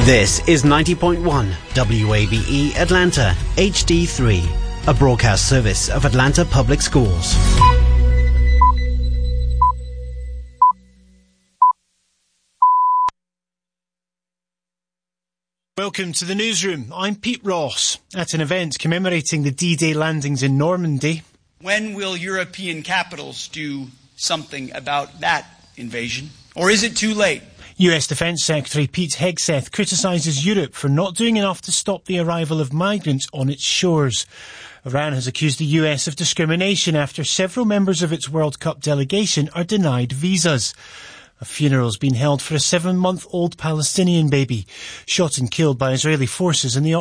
This is 90.1 WABE Atlanta HD3, a broadcast service of Atlanta Public Schools. Welcome to the newsroom. I'm Pete Ross. At an event commemorating the D-Day landings in Normandy. When will European capitals do something about that invasion? Or is it too late? US Defence Secretary Pete Hegseth criticises Europe for not doing enough to stop the arrival of migrants on its shores. Iran has accused the US of discrimination after several members of its World Cup delegation are denied visas. A funeral's been held for a 7-month-old Palestinian baby, shot and killed by Israeli forces in the